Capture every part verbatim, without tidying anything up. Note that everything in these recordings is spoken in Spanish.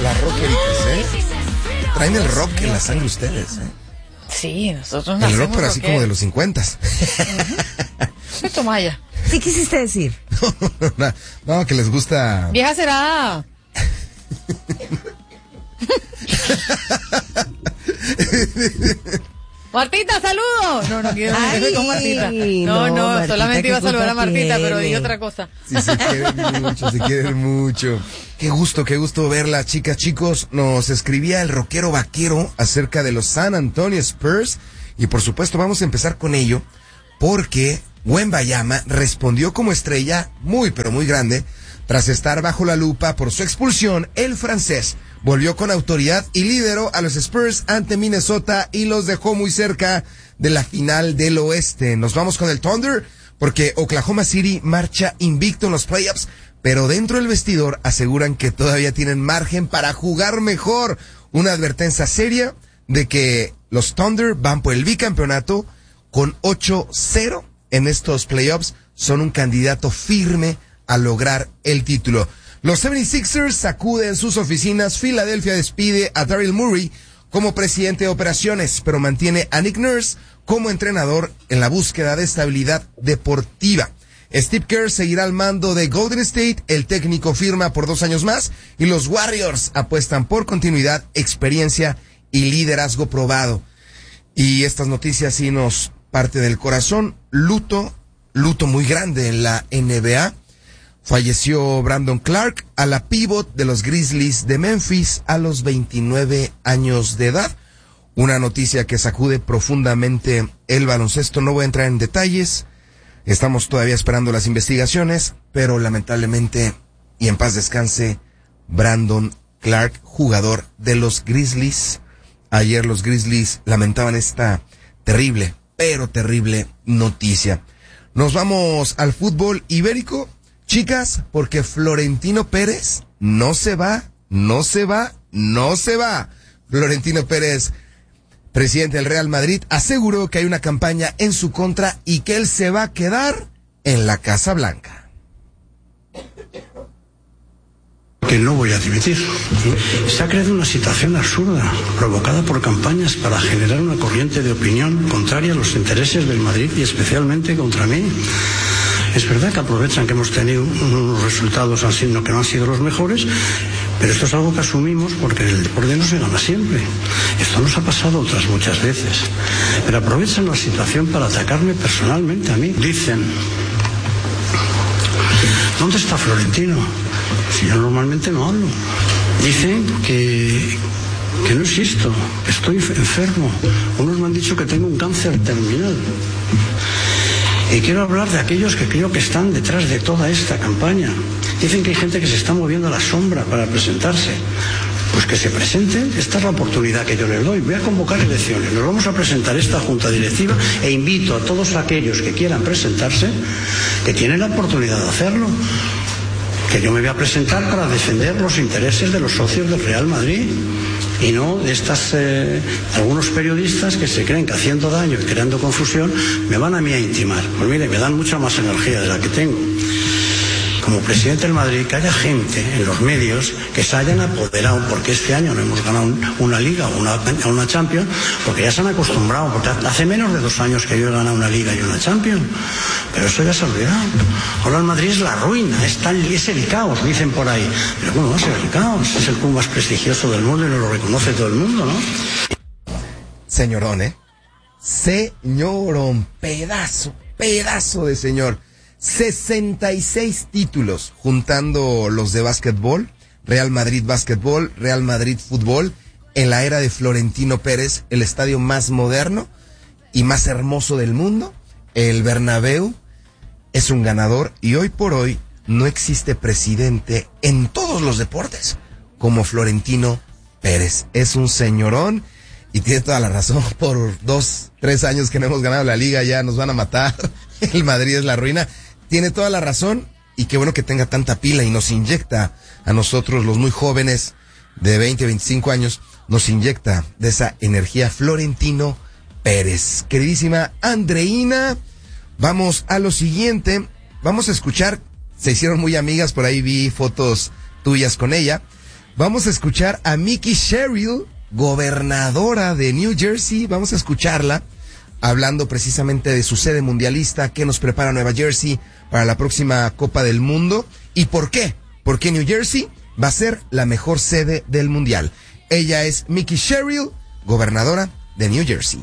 las rockeritas, ¿eh? Traen el rock en la sangre ustedes, ¿eh? Sí, nosotros nacemos. El rock, pero así como de los cincuentas. Uh-huh. Tomaya. ¿Qué quisiste decir? No, no, no, no, que les gusta. Vieja será. Martita, saludos. No, no quiero meterme con Martita. No, no, no Martita, solamente iba a saludar a Martita, tiene. Pero di otra cosa. Sí, se quieren mucho, se quieren mucho. Qué gusto, qué gusto verla, chicas, chicos. Nos escribía el rockero vaquero acerca de los San Antonio Spurs. Y por supuesto vamos a empezar con ello, porque Wembanyama respondió como estrella muy, pero muy grande. Tras estar bajo la lupa por su expulsión, el francés volvió con autoridad y lideró a los Spurs ante Minnesota y los dejó muy cerca de la final del oeste. Nos vamos con el Thunder porque Oklahoma City marcha invicto en los playoffs, pero dentro del vestidor aseguran que todavía tienen margen para jugar mejor. Una advertencia seria de que los Thunder van por el bicampeonato con ocho cero en estos playoffs. Son un candidato firme a lograr el título. Los setenta y seis ers sacuden sus oficinas. Filadelfia despide a Daryl Morey como presidente de operaciones, pero mantiene a Nick Nurse como entrenador en la búsqueda de estabilidad deportiva. Steve Kerr seguirá al mando de Golden State, el técnico firma por dos años más, y los Warriors apuestan por continuidad, experiencia y liderazgo probado. Y estas noticias sí nos parte del corazón. Luto, luto muy grande en la N B A. Falleció Brandon Clark, a la pívot de los Grizzlies de Memphis a los veintinueve años de edad. Una noticia que sacude profundamente el baloncesto. No voy a entrar en detalles. Estamos todavía esperando las investigaciones, pero lamentablemente, y en paz descanse, Brandon Clark, jugador de los Grizzlies. Ayer los Grizzlies lamentaban esta terrible, pero terrible noticia. Nos vamos al fútbol ibérico. Chicas, porque Florentino Pérez no se va, no se va, no se va. Florentino Pérez, presidente del Real Madrid, aseguró que hay una campaña en su contra y que él se va a quedar en la Casa Blanca. Que no voy a dimitir. Se ha creado una situación absurda, provocada por campañas para generar una corriente de opinión contraria a los intereses del Madrid y especialmente contra mí. Es verdad que aprovechan que hemos tenido unos resultados que no han sido los mejores, pero esto es algo que asumimos porque en el deporte no se gana siempre. Esto nos ha pasado otras muchas veces. Pero aprovechan la situación para atacarme personalmente a mí. Dicen, ¿dónde está Florentino? Si yo normalmente no hablo. Dicen que, que no existo, que estoy enfermo. Unos me han dicho que tengo un cáncer terminal. Y quiero hablar de aquellos que creo que están detrás de toda esta campaña. Dicen que hay gente que se está moviendo a la sombra para presentarse. Pues que se presenten, esta es la oportunidad que yo les doy. Voy a convocar elecciones, nos vamos a presentar esta junta directiva e invito a todos aquellos que quieran presentarse, que tienen la oportunidad de hacerlo. Que yo me voy a presentar para defender los intereses de los socios del Real Madrid. Y no de estas, eh, algunos periodistas que se creen que haciendo daño y creando confusión me van a mí a intimar. Pues mire, me dan mucha más energía de la que tengo. Como presidente del Madrid, que haya gente en los medios que se hayan apoderado, porque este año no hemos ganado una Liga o una, una Champions, porque ya se han acostumbrado, porque hace menos de dos años que yo he ganado una Liga y una Champions, pero eso ya se ha olvidado. Ahora el Madrid es la ruina, es, tan, es el caos, dicen por ahí. Pero ¿cómo va a ser el caos? Es el club más prestigioso del mundo y lo reconoce todo el mundo, ¿no? Señorón, ¿eh? Señorón, pedazo, pedazo de señor. sesenta y seis títulos, juntando los de básquetbol, Real Madrid Básquetbol, Real Madrid Fútbol, en la era de Florentino Pérez, el estadio más moderno y más hermoso del mundo, el Bernabéu, es un ganador y hoy por hoy no existe presidente en todos los deportes como Florentino Pérez. Es un señorón y tiene toda la razón. Por dos, tres años que no hemos ganado la liga ya nos van a matar. El Madrid es la ruina. Tiene toda la razón y qué bueno que tenga tanta pila y nos inyecta a nosotros los muy jóvenes de veinte, veinticinco años, nos inyecta de esa energía Florentino Pérez. Queridísima Andreina, vamos a lo siguiente, vamos a escuchar, se hicieron muy amigas, por ahí vi fotos tuyas con ella, Vamos a escuchar a Mickey Sherrill, gobernadora de New Jersey. Vamos a escucharla hablando precisamente de su sede mundialista, qué nos prepara Nueva Jersey para la próxima Copa del Mundo y por qué. Porque New Jersey va a ser la mejor sede del mundial. Ella es Mickey Sherrill, gobernadora de New Jersey.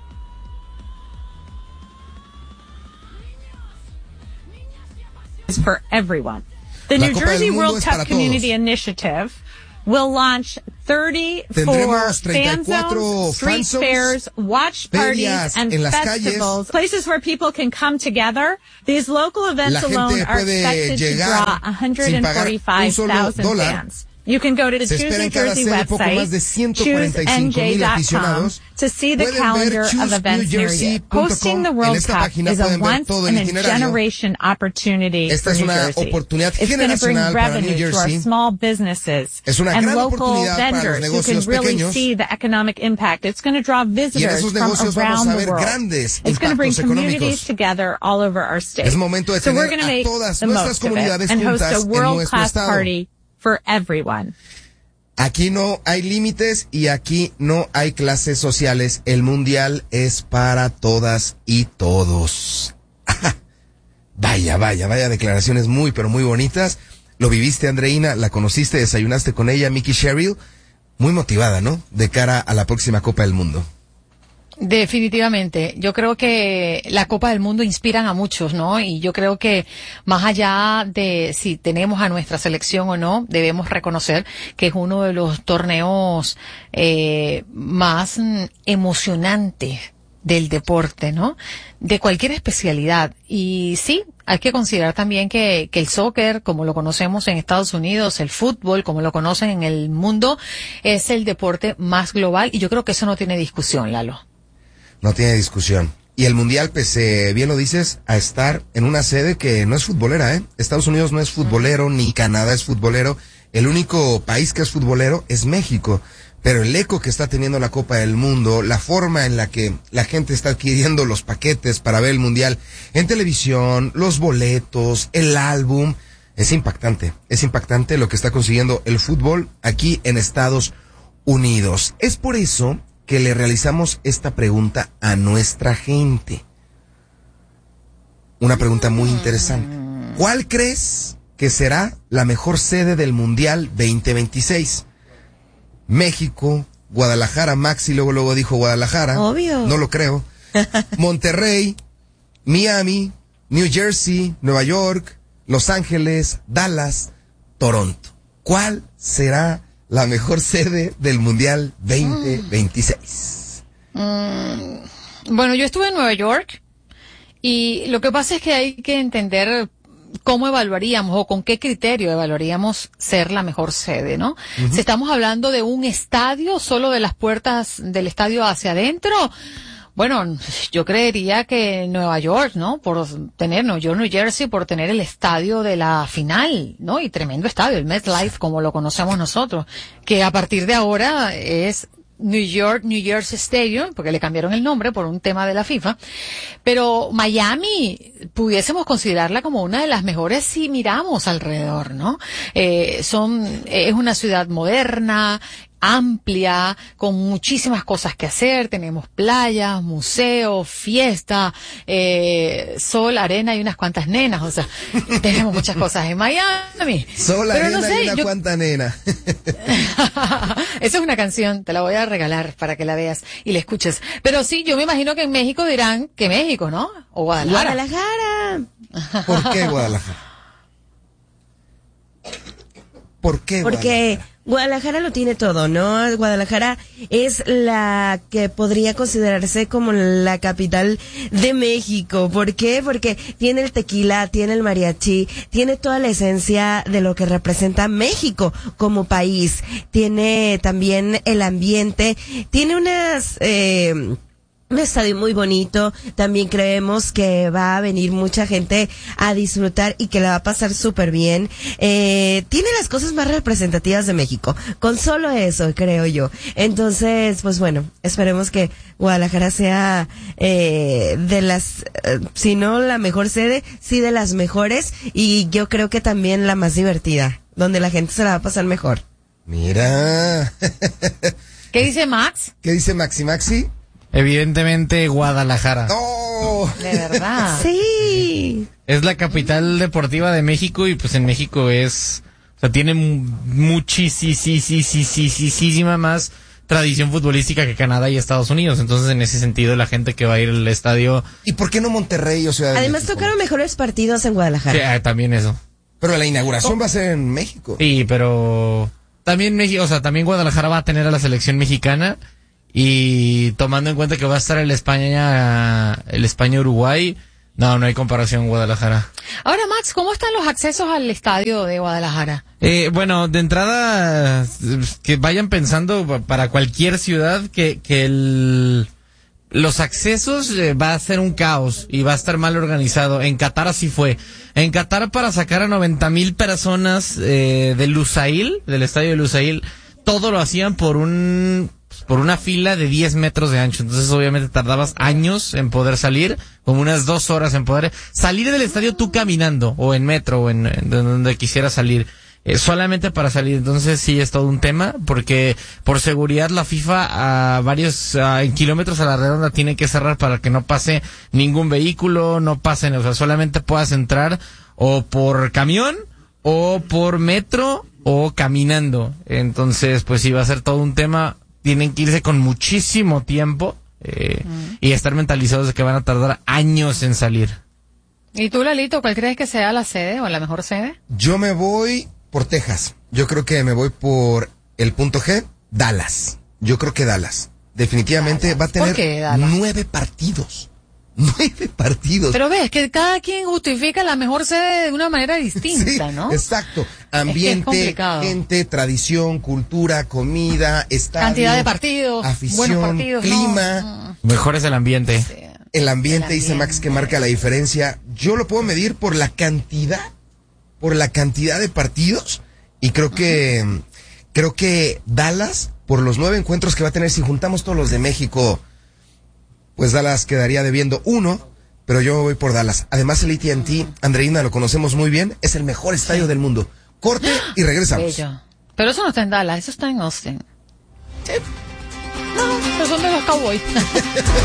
For everyone. The New Jersey World Cup Community Initiative will launch thirty-four fan zones, street fairs, watch parties, and festivals. Places where people can come together. These local events alone are expected to draw one hundred forty-five thousand fans. You can go to the Choose New Jersey website, choose N J dot com, to see the calendar of events near you. Hosting the World Cup is a once-in-a-generation opportunity for New Jersey. It's going to bring revenue to our small businesses and local vendors who can really see the economic impact. It's going to draw visitors from around the world. It's going to bring communities together all over our state. So we're going to make the most of it and host a world-class party for everyone. Aquí no hay límites y aquí no hay clases sociales. El mundial es para todas y todos. Vaya, vaya, vaya declaraciones muy, pero muy bonitas. Lo viviste, Andreina, la conociste, desayunaste con ella, Mickey Sherrill. Muy motivada, ¿no? De cara a la próxima Copa del Mundo. Definitivamente. Yo creo que la Copa del Mundo inspiran a muchos, ¿no? Y yo creo que más allá de si tenemos a nuestra selección o no, debemos reconocer que es uno de los torneos eh, más mm, emocionantes del deporte, ¿no? De cualquier especialidad. Y sí, hay que considerar también que, que el soccer, como lo conocemos en Estados Unidos, el fútbol, como lo conocen en el mundo, es el deporte más global y yo creo que eso no tiene discusión, Lalo. No tiene discusión. Y el mundial, pese, bien lo dices, a estar en una sede que no es futbolera, ¿eh? Estados Unidos no es futbolero, ni Canadá es futbolero. El único país que es futbolero es México. Pero el eco que está teniendo la Copa del Mundo, la forma en la que la gente está adquiriendo los paquetes para ver el mundial en televisión, los boletos, el álbum, es impactante. Es impactante lo que está consiguiendo el fútbol aquí en Estados Unidos. Es por eso que le realizamos esta pregunta a nuestra gente. Una pregunta muy interesante. ¿Cuál crees que será la mejor sede del Mundial veinte veintiséis? México, Guadalajara, Maxi luego luego dijo Guadalajara. Obvio. No lo creo. Monterrey, Miami, New Jersey, Nueva York, Los Ángeles, Dallas, Toronto. ¿Cuál será la mejor sede del Mundial veinte veintiséis? Mm, bueno, yo estuve en Nueva York y lo que pasa es que hay que entender cómo evaluaríamos o con qué criterio evaluaríamos ser la mejor sede, ¿no? Uh-huh. Si estamos hablando de un estadio, solo de las puertas del estadio hacia adentro, bueno, yo creería que Nueva York, ¿no? Por tener, Nueva York, New Jersey, por tener el estadio de la final, ¿no? Y tremendo estadio, el MetLife, como lo conocemos nosotros, que a partir de ahora es New York, New Jersey Stadium, porque le cambiaron el nombre por un tema de la FIFA. Pero Miami, pudiésemos considerarla como una de las mejores si miramos alrededor, ¿no? Eh, son, es una ciudad moderna, amplia, con muchísimas cosas que hacer. Tenemos playas, museos, fiesta, eh, sol, arena y unas cuantas nenas. O sea, tenemos muchas cosas en Miami. Sol, pero arena no sé, y una yo... cuanta nena. Esa es una canción, te la voy a regalar para que la veas y la escuches. Pero sí, yo me imagino que en México dirán que México, ¿no? O Guadalajara. Guadalajara. ¿Por qué Guadalajara? ¿Por qué Guadalajara? Porque Guadalajara lo tiene todo, ¿no? Guadalajara es la que podría considerarse como la capital de México. ¿Por qué? Porque tiene el tequila, tiene el mariachi, tiene toda la esencia de lo que representa México como país. Tiene también el ambiente, tiene unas... Eh, un estadio muy bonito. También creemos que va a venir mucha gente a disfrutar y que la va a pasar súper bien. Eh, tiene las cosas más representativas de México. Con solo eso, creo yo. Entonces, pues bueno, esperemos que Guadalajara sea eh, de las, eh, si no la mejor sede, sí de las mejores. Y yo creo que también la más divertida, donde la gente se la va a pasar mejor. Mira. ¿Qué dice Max? ¿Qué dice Maxi Maxi? Evidentemente Guadalajara. ¡Oh! De verdad. Sí. Es la capital deportiva de México y pues en México es, o sea, tiene muchísima más tradición futbolística que Canadá y Estados Unidos. Entonces, en ese sentido, la gente que va a ir al estadio... ¿Y por qué no Monterrey o Ciudad de Además, México? tocaron mejores partidos en Guadalajara. Sí, ah, también eso. Pero la inauguración oh. va a ser en México. Sí, pero también México, o sea, también Guadalajara va a tener a la selección mexicana y tomando en cuenta que va a estar el España, el España-Uruguay, no, no hay comparación en Guadalajara. Ahora, Max, ¿cómo están los accesos al estadio de Guadalajara? Eh, bueno, de entrada, que vayan pensando para cualquier ciudad que, que el, los accesos eh, va a ser un caos y va a estar mal organizado. En Qatar así fue. En Qatar, para sacar a noventa mil personas eh, de Lusail, del estadio de Lusail, todo lo hacían por un... por una fila de diez metros de ancho. Entonces obviamente tardabas años en poder salir, como unas dos horas en poder salir del estadio tú caminando, o en metro, o en, en donde quisieras salir, eh, solamente para salir. Entonces sí es todo un tema, porque por seguridad la FIFA a varios a, en kilómetros a la redonda tiene que cerrar para que no pase ningún vehículo, no pasen, o sea, solamente puedas entrar o por camión, o por metro, o caminando. Entonces pues sí va a ser todo un tema. Tienen que irse con muchísimo tiempo eh, mm. y estar mentalizados de que van a tardar años en salir. ¿Y tú, Lalito, cuál crees que sea la sede o la mejor sede? Yo me voy por Texas. Yo creo que me voy por el punto G, Dallas. Yo creo que Dallas. Definitivamente Dallas. Va a tener ¿Por qué Dallas? nueve partidos. Nueve partidos. Pero ves que cada quien justifica la mejor sede de una manera distinta, sí, ¿no? Exacto. Ambiente, es es gente, tradición, cultura, comida, estadio, cantidad de partidos, afición, buenos partidos, clima. No. Mejor es el ambiente. Sí. El ambiente, el dice ambiente. Max, que marca la diferencia. Yo lo puedo medir por la cantidad, por la cantidad de partidos, y creo que, uh-huh. creo que Dallas, por los nueve encuentros que va a tener, si juntamos todos los de México, pues Dallas quedaría debiendo uno, pero yo voy por Dallas. Además, el A T and T, Andreina, lo conocemos muy bien, es el mejor estadio sí. del mundo. Corte y regresamos. Bello. Pero eso no está en Dallas, eso está en Austin. Sí. No, pero son de los Cowboys.